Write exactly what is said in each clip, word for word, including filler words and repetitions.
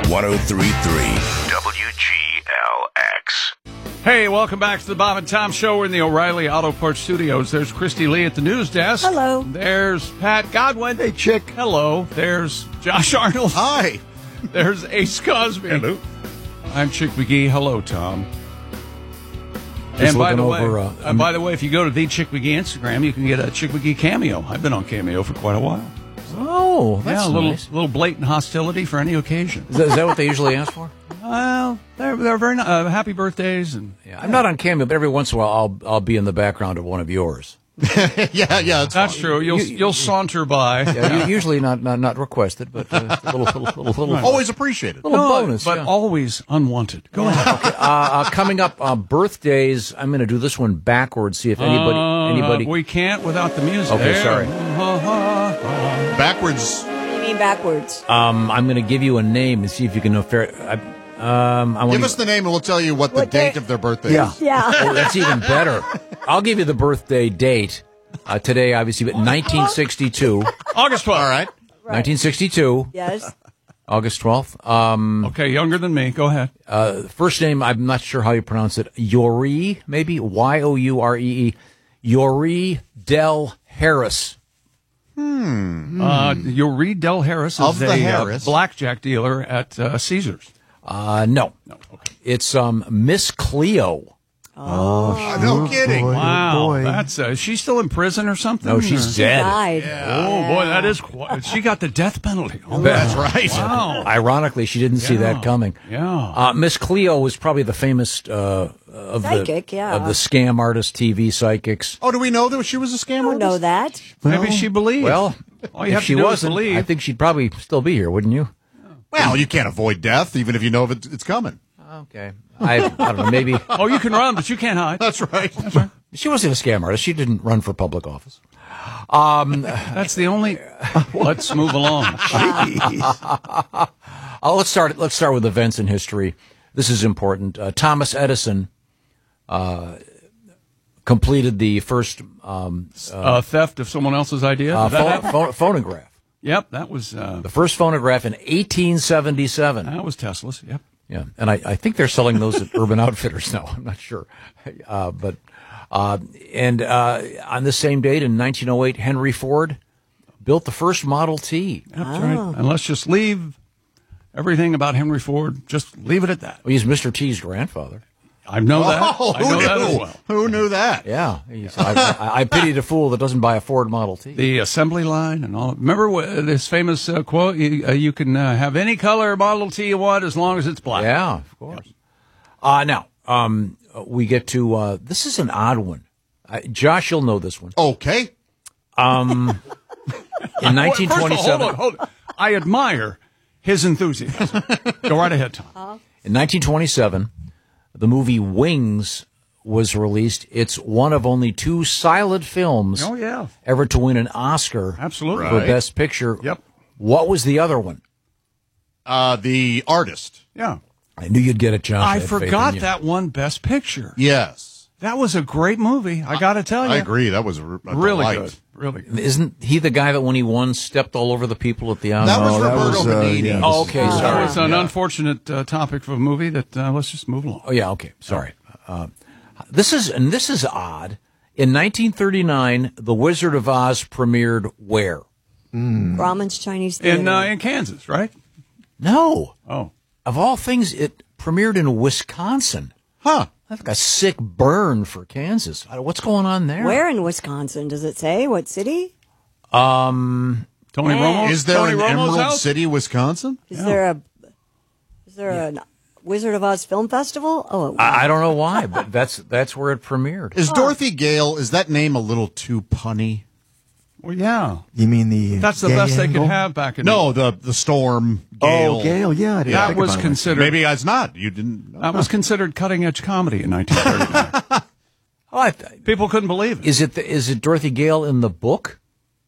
one oh three point three W G L X. Hey, welcome back to the Bob and Tom Show. We're in the O'Reilly Auto Parts Studios. There's Christy Lee at the news desk. Hello. There's Pat Godwin. Hey, chick. Hello. There's Josh Arnold. Hi. There's Ace Cosby. Hello. I'm Chick McGee. Hello, Tom. Just and by the looking way, over, uh, uh, by the way, if you go to the Chick McGee Instagram, you can get a Chick McGee cameo. I've been on Cameo for quite a while. Oh, that's yeah, a little, nice. little blatant hostility for any occasion. Is that, is that what they usually ask for? Well, they're they're very uh, happy birthdays and Yeah, I'm not on Cameo, but every once in a while I'll I'll be in the background of one of yours. yeah, yeah, it's that's fine. true. You'll You- you'll saunter by. Yeah, u- usually not, not not requested, but uh, a little little little, little, Always appreciated. little No, bonus. but yeah. always unwanted. Go ahead. uh, uh, coming up, uh, birthdays. I'm going to do this one backwards. See if anybody Uh, anybody. we can't without the music. Okay, There. sorry. Backwards. What do you mean backwards? Um, I'm going to give you a name and see if you can know fair. I, um, I want Give us the name and we'll tell you what the What date day- of their birthday Yeah. is. Yeah. Oh, that's even better. I'll give you the birthday date. Uh, today, obviously, but nineteen sixty-two. August twelfth. All right. nineteen sixty-two, Yes. August twelfth. Um, Okay, younger than me. Go ahead. uh, first name, I'm not sure how you pronounce it. Yori, maybe? Y O U R E E. Yori Del Harris. Uh, you'll read Del Harris is Of the a Harris. Uh, blackjack dealer at uh, Caesars. Uh, no. No, okay. It's um, Miss Cleo. Uh, no kidding. Wow, that's uh, is she still in prison or something? No, she's Or- dead. Died. Oh boy, that is quite, she got the death penalty. Oh, That's right. Wow. Ironically, she didn't see Yeah. that coming. Yeah. Uh, Miss Cleo was probably the famous uh, of Psychic, the yeah. of the scam artist T V psychics. Oh, do we know that she was a I scammer? don't know that. Maybe she believed. Well, all you if have she to do wasn't, is believe. I think she'd probably still be here, wouldn't you? Well, you can't avoid death, even if you know if it's, it's coming. Okay. I, I don't know. Maybe Oh, you can run, but you can't hide. That's right. she wasn't a scam artist. She didn't run for public office. Um, That's the only. Let's move along. uh, let's start. Let's start with events in history. This is important. Uh, Thomas Edison uh, completed the first um, Uh, theft of someone else's idea. uh, Did that pho- happen? pho- phonograph. Yep, that was uh, The first phonograph in eighteen seventy-seven. that was Tesla's. Yep. Yeah, and I, I think they're selling those at Urban Outfitters now. I'm not sure, uh, but uh, and uh, on the same date in nineteen oh eight, Henry Ford built the first Model T. That's right. And let's just leave everything about Henry Ford. Just leave it at that. Well, he's Mister T's grandfather. I know that. Oh, I know who that as knew? well. Who knew that? Yeah, he's, I, I, I pity the fool that doesn't buy a Ford Model T. The assembly line and all. Remember wh- this famous uh, quote? You, uh, you can uh, have any color Model T you want as long as it's black. Yeah, of course. Uh, now, um, we get to, uh, this is an odd one. Uh, Josh, you'll know this one. Okay. Um, in nineteen First of all, twenty-seven, hold on, hold on. I admire his enthusiasm. Go right ahead, Tom. in nineteen twenty-seven, the movie Wings was released. It's one of only two silent films Oh, yeah. ever to win an Oscar Absolutely. for Right. Best Picture. Yep. What was the other one? Uh, the artist. Yeah. I knew you'd get it, Josh. I had faith in forgot you. that one Best Picture. Yes. That was a great movie. I got to tell you. I agree. That was a, a Really delight. good. Really good. Isn't he the guy that when he won stepped all over the people at the Oscars? That was No, that Roberto was, uh, Benigni. yeah, Oh, okay, That sorry. was an Yeah. unfortunate uh, topic for a movie that uh, let's just move along. Oh yeah, okay. Sorry. Uh, this is and this is odd. In nineteen thirty-nine, The Wizard of Oz premiered where? Brahman's Chinese Theater. In uh, in Kansas, right? No. Oh. Of all things, it premiered in Wisconsin. Huh. That's like a sick burn for Kansas. I- What's going on there? Where in Wisconsin? Does it say? What city? Um, Tony Yeah. Romo? Is there Tony an Romo's Emerald house? City, Wisconsin? Is there a is there a Wizard of Oz Film Festival? Oh, it I, I don't know why, but that's that's where it premiered. Is Dorothy Gale, is that name a little too punny? Well, yeah. You mean the That's the gay best they angle? could have back in No, the the storm, Gale. Oh, Gale, yeah. I didn't That think was about it. considered Maybe it's not. You didn't know. that was considered cutting edge comedy in nineteen thirty-nine. Oh, I th- People couldn't believe it. is it the, is it Dorothy Gale in the book?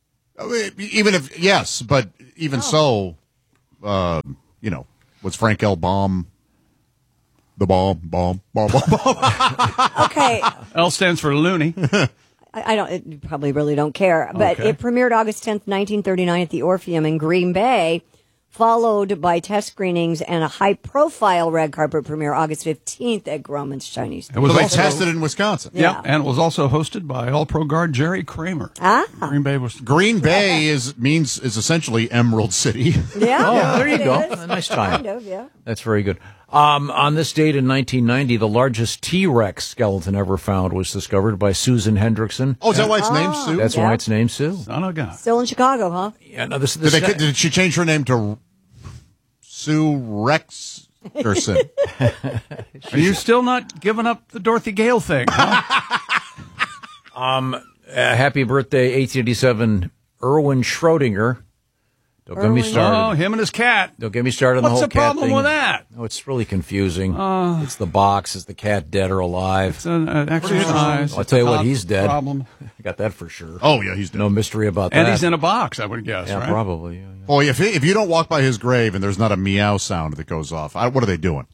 Even if, yes, but even so, uh, you know, was Frank L. Baum the bomb, bomb, bomb, bomb, bomb? okay. L stands for loony. I, I don't. It, you probably really don't care, but Okay. it premiered August tenth, nineteen thirty-nine, at the Orpheum in Green Bay. followed by test screenings and a high-profile red carpet premiere August fifteenth at Grauman's Chinese. It was So they also, tested it in Wisconsin. yeah, Yeah. and it was also hosted by All-Pro guard Jerry Kramer. Ah. Green Bay was Green Bay is means is essentially Emerald City. Yeah, Oh, there you it go. is. A nice time. Kind of, yeah. That's very good. Um, on this date in nineteen ninety, the largest T-Rex skeleton ever found was discovered by Susan Hendrickson. Oh, is that why it's named Oh. Sue? That's Yeah. why it's named Sue. son of a gun. Still in Chicago, huh? Yeah, no, this, Did, this they, guy- did she change her name to Sue Rexerson? Are you still not giving up the Dorothy Gale thing? Huh? Uh, happy birthday, eighteen eighty-seven, Erwin Schrödinger. Don't get me Erwin. Oh, started. him and his cat. Don't get me started on the What's whole the cat problem thing. with that? Oh, it's really confusing. it's the box. Is the cat dead or alive? It's an, uh, exercise. I'll tell you what, Not he's dead. Problem. I got that for sure. Oh yeah, he's dead. No mystery about that. And he's in a box, I would guess, yeah, right? probably. Yeah, yeah. Boy, if if you don't walk by his grave and there's not a meow sound that goes off, I, what are they doing?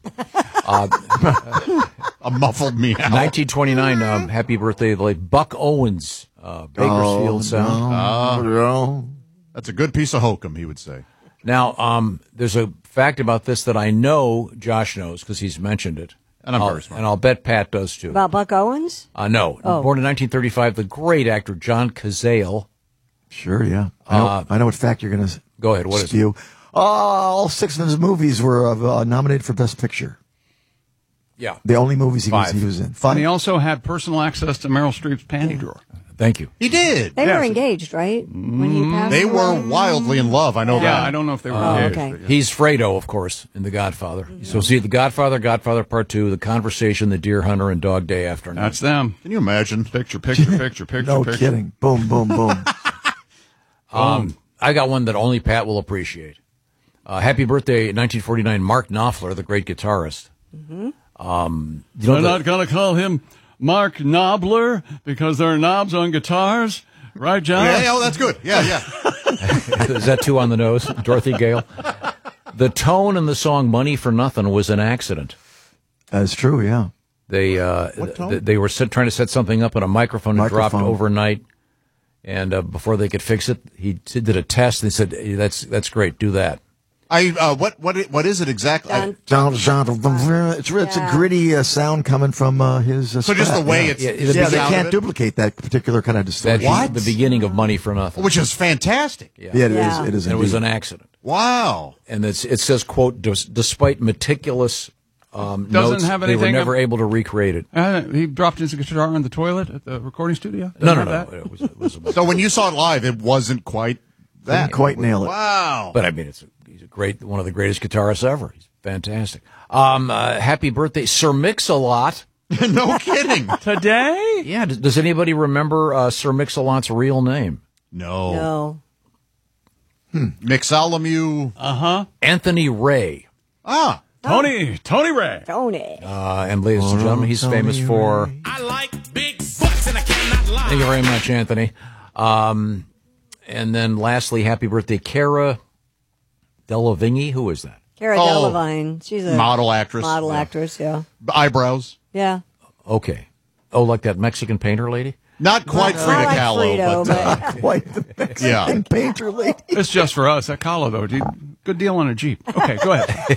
a muffled meow. nineteen twenty-nine. Um, happy birthday, to the late Buck Owens, uh, Bakersfield Sound. That's a good piece of hokum, he would say. Now, um, there's a fact about this that I know Josh knows because he's mentioned it. And I'm I'll- very smart. And I'll bet Pat does too. About Buck Owens? Uh, no. Oh. Born in nineteen thirty-five, the great actor John Cazale. Sure, yeah. I know, I know what fact you're going to Go ahead. What is it? spew. Uh, all six of his movies were uh, nominated for Best Picture. Yeah. The only movies he was, Five. he was in. And Five. he also had personal access to Meryl Streep's panty drawer. Thank you. He did. They Yes. were engaged, right? When he passed They were away? wildly in love. I know Yeah, that. I don't know if they were Oh, engaged. okay. but yeah. He's Fredo, of course, in The Godfather. So see The Godfather, Godfather Part Two, The Conversation, The Deer Hunter, and Dog Day Afternoon. That's them. Can you imagine? Picture, picture, picture, picture, no picture. kidding. Boom, boom, boom. Um, I got one that only Pat will appreciate. Uh, happy birthday, nineteen forty-nine, Mark Knopfler, the great guitarist. Mm-hmm. Um, you know They're the- not going to call him Mark Knobler because there are knobs on guitars, right, John? Yeah, yeah, oh, that's good. Yeah, yeah. Is that too on the nose, Dorothy Gale? The tone in the song "Money for Nothing" was an accident. That's true, yeah. They uh, What tone? th- they were set, trying to set something up on a microphone and dropped Microphone. overnight. And uh, before they could fix it, he t- did a test. They said, hey, "That's that's great. Do that." I uh, what what i- what is it exactly? I- Dun- Sound, sound, it's, it's a Yeah. gritty uh, sound coming from uh, his uh, so just the strat, way yeah. it's Yeah, the Yeah, they sound of can't it? duplicate that particular kind of That's distortion. the beginning of "Money for Nothing." which is fantastic. yeah. Yeah, it is. Yeah. It is. And it was indeed. an accident. Wow. And it's, it says, "quote Des- despite meticulous um, Doesn't notes, have they were anything never of- able to recreate it." Uh, he dropped his guitar in the toilet at the recording studio? No, Doesn't no, have no. that? It was, it was a- So when you saw it live, it wasn't quite that. Didn't quite nail it. Wow. But I mean, it's a, he's a great, one of the greatest guitarists ever. He's fantastic. Um, uh, happy birthday, Sir Mix-a-Lot. No kidding. Today? Yeah, does, does anybody remember uh, Sir Mix-a-Lot's real name? No. No. Mixolomew. Uh-huh. Anthony Ray. Ah. Tony, Tony Ray. Tony. Uh, and ladies and gentlemen, he's famous for. I like big butts and I cannot lie. Thank you very much, Anthony. Um, and then lastly, happy birthday, Cara Delevingne. Who is that? Cara Oh. Delevingne. She's a Model actress. model Yeah. actress, yeah. Eyebrows. Yeah. Okay. Oh, like that Mexican painter lady? Not quite Not Frida like Kahlo, Frito, but, uh, but Quite the Mexican yeah. painter lady. It's just for us. That Kahlo, though. Dude, good deal on a Jeep. Okay, go ahead.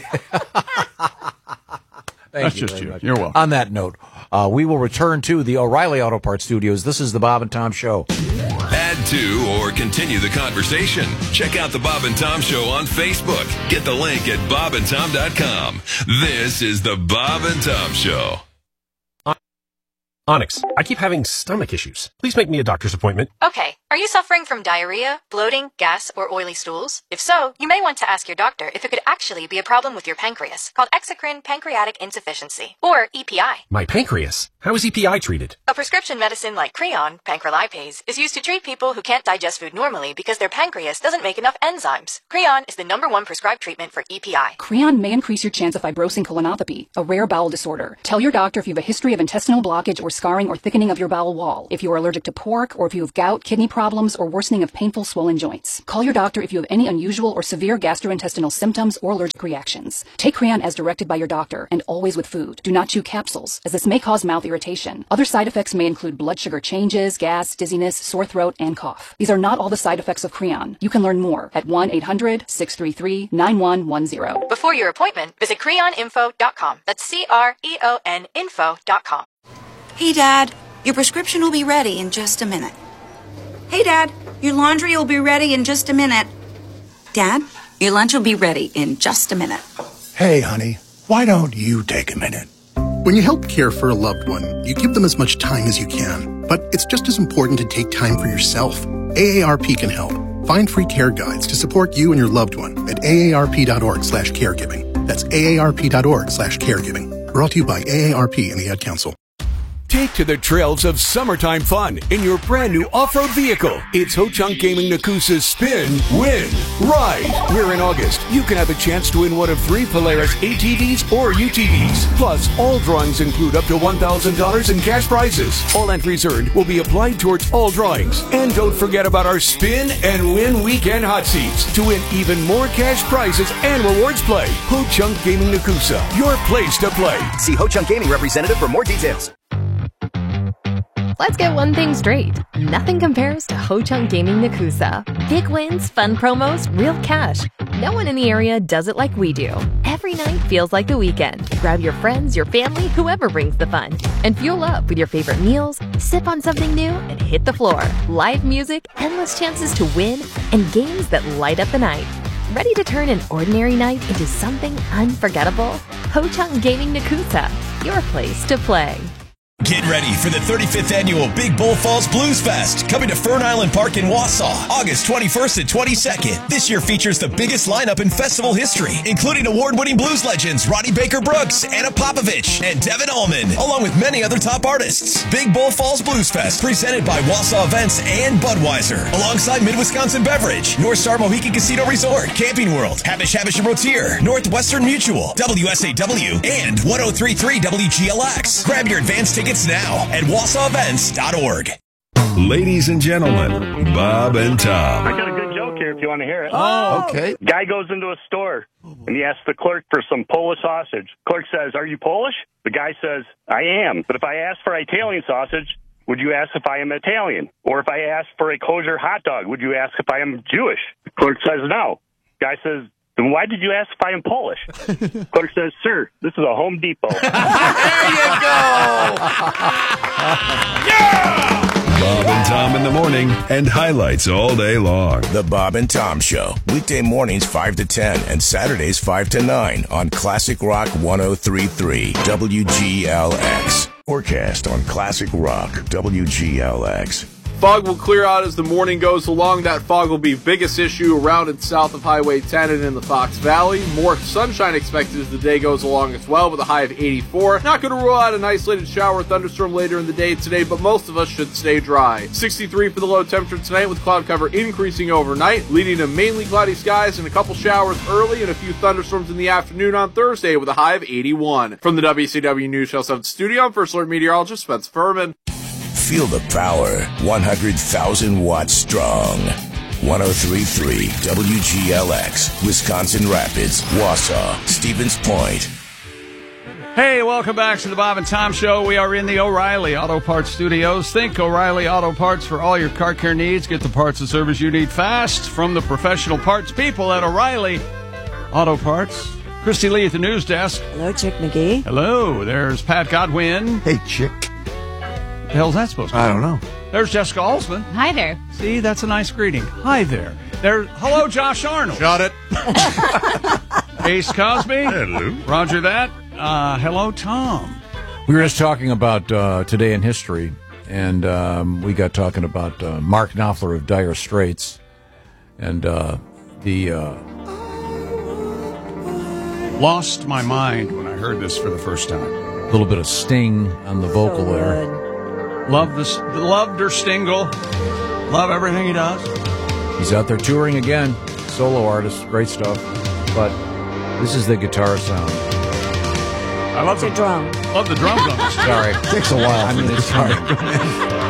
Thank That's you just very you. much. You're welcome. On that note, uh, we will return to the O'Reilly Auto Parts Studios. This is the Bob and Tom Show. Add to or continue the conversation. Check out the Bob and Tom Show on Facebook. Get the link at bob and tom dot com. This is the Bob and Tom Show. Onyx, I keep having stomach issues. Please make me a doctor's appointment. Okay, are you suffering from diarrhea, bloating, gas, or oily stools? If so, you may want to ask your doctor if it could actually be a problem with your pancreas, called exocrine pancreatic insufficiency, or E P I. My pancreas. How is E P I treated? A prescription medicine like Creon, pancrelipase, is used to treat people who can't digest food normally because their pancreas doesn't make enough enzymes. Creon is the number one prescribed treatment for E P I. Creon may increase your chance of fibrosing colonopathy, a rare bowel disorder. Tell your doctor if you have a history of intestinal blockage or scarring or thickening of your bowel wall, if you are allergic to pork, or if you have gout, kidney problems, or worsening of painful swollen joints. Call your doctor if you have any unusual or severe gastrointestinal symptoms or allergic reactions. Take Creon as directed by your doctor, and always with food. Do not chew capsules, as this may cause mouth irritation. Other side effects may include blood sugar changes, gas, dizziness, sore throat, and cough. These are not all the side effects of Creon. You can learn more at one eight hundred, six three three, nine one one zero. Before your appointment, visit creon info dot com. That's C R E O N info dot com. Hey, Dad, your prescription will be ready in just a minute. Hey, Dad, your laundry will be ready in just a minute. Dad, your lunch will be ready in just a minute. Hey, honey, why don't you take a minute? When you help care for a loved one, you give them as much time as you can. But it's just as important to take time for yourself. A A R P can help. Find free care guides to support you and your loved one at A A R P dot org slash caregiving. That's A A R P dot org slash caregiving. Brought to you by A A R P and the Ad Council. Take to the trails of summertime fun in your brand new off-road vehicle. It's Ho-Chunk Gaming Nakusa's Spin, Win, Ride. Where in August, you can have a chance to win one of three Polaris A T Vs or U T Vs. Plus, all drawings include up to one thousand dollars in cash prizes. All entries earned will be applied towards all drawings. And don't forget about our Spin and Win Weekend Hot Seats to win even more cash prizes and rewards play. Ho-Chunk Gaming Nakusa, your place to play. See Ho-Chunk Gaming representative for more details. Let's get one thing straight. Nothing compares to Ho-Chunk Gaming Nakusa. Big wins, fun promos, real cash. No one in the area does it like we do. Every night feels like the weekend. Grab your friends, your family, whoever brings the fun. And fuel up with your favorite meals, sip on something new, and hit the floor. Live music, endless chances to win, and games that light up the night. Ready to turn an ordinary night into something unforgettable? Ho-Chunk Gaming Nakusa, your place to play. Get ready for the thirty-fifth annual Big Bull Falls Blues Fest, coming to Fern Island Park in Wausau, August twenty-first and twenty-second. This year features the biggest lineup in festival history, including award-winning blues legends Ronnie Baker Brooks, Anna Popovich, and Devin Allman, along with many other top artists. Big Bull Falls Blues Fest, presented by Wausau Events and Budweiser, alongside Mid-Wisconsin Beverage, North Star Mohican Casino Resort, Camping World, Habish Habish and Rotier, Northwestern Mutual, W S A W, and one oh three point three W G L X. Grab your advance tickets now at wausau events dot org. Ladies and gentlemen, Bob and Tom. I got a good joke here if you want to hear it. Oh, okay. Guy goes into a store and he asks the clerk for some Polish sausage. Clerk says, "Are you Polish?" The guy says, "I am. But if I ask for Italian sausage, would you ask if I am Italian? Or if I ask for a kosher hot dog, would you ask if I am Jewish?" The clerk says, "No." Guy says, "Then why did you ask if I am Polish?" Clerk says, "Sir, this is a Home Depot." There you go. Yeah! Bob and Tom in the morning and highlights all day long. The Bob and Tom Show. Weekday mornings five to ten and Saturdays five to nine on Classic Rock one oh three point three W G L X. Forecast on Classic Rock W G L X. Fog will clear out as the morning goes along. That fog will be biggest issue around and south of Highway ten and in the Fox Valley. More sunshine expected as the day goes along as well, with a high of eighty-four. Not going to rule out an isolated shower or thunderstorm later in the day today, but most of us should stay dry. sixty-three for the low temperature tonight, with cloud cover increasing overnight, leading to mainly cloudy skies and a couple showers early and a few thunderstorms in the afternoon on Thursday, with a high of eighty-one. From the W C W News Show seven studio, I'm First Alert Meteorologist Spence Furman. Feel the power, one hundred thousand watts strong. one oh three point three W G L X, Wisconsin Rapids, Wausau, Stevens Point. Hey, welcome back to the Bob and Tom Show. We are in the O'Reilly Auto Parts Studios. Think O'Reilly Auto Parts for all your car care needs. Get the parts and service you need fast from the professional parts people at O'Reilly Auto Parts. Christy Lee at the news desk. Hello, Chick McGee. Hello, there's Pat Godwin. Hey, Chick. The hell's that supposed to be? I don't know. There's Jessica Alsman. Hi there. See, that's a nice greeting. Hi there. There. Hello, Josh Arnold. Shot it. Ace Cosby. Hello. Roger that. Uh, hello, Tom. We were just talking about uh, today in history, and um, we got talking about uh, Mark Knopfler of Dire Straits, and uh, the uh, lost my mind when I heard this for the first time. A little bit of Sting on the vocal So there. good. Love this. Love Der Stingle. Love everything he does. He's out there touring again, solo artist, great stuff. But this is the guitar sound. I love It's the a drone. Love the drums on this. Sorry. Takes a while. I mean, it's hard.